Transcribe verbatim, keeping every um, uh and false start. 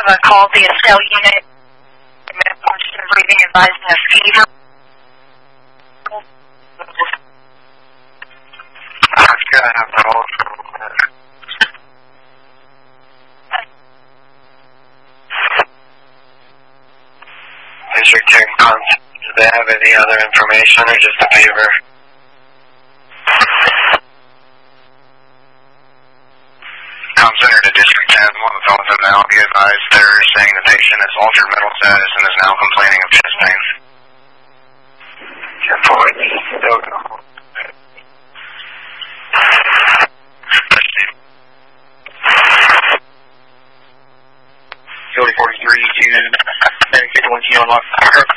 a call via cell unit. Breathing advising a fever. I've got to have the whole. District Tech contact. Do they have any other information or just a fever? Com Center to District ten, one of the phones in now. Be advised they're saying the patient has altered mental status and is now complaining of chest pain. ten four, still go. forty-three to Medicaid one Kilo Lock.